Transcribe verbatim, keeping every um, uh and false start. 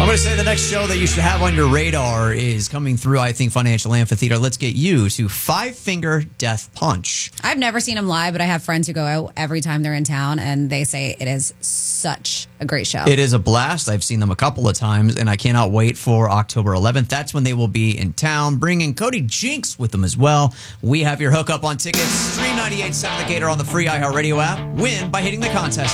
I'm going to say the next show that you should have on your radar is coming through, I think, Financial Amphitheater. Let's get you to Five Finger Death Punch. I've never seen them live, but I have friends who go out every time they're in town, and they say it is such a great show. It is a blast. I've seen them a couple of times, and I cannot wait for October eleventh. That's when they will be in town, bringing Cody Jinks with them as well. We have your hookup on tickets. Stream ninety-eight point seven The Gator on the free iHeartRadio app. Win by hitting the contest